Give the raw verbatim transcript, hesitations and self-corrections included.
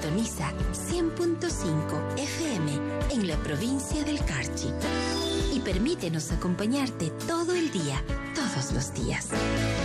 Sintoniza cien punto cinco F M en la provincia del Carchi. Y permítenos acompañarte todo el día, todos los días.